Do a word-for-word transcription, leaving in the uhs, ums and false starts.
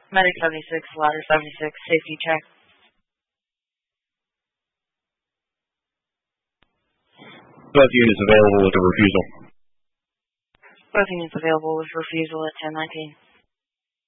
Medic seventy-six, ladder seventy-six, safety check. Both units available with a refusal. Both units available with refusal at ten nineteen.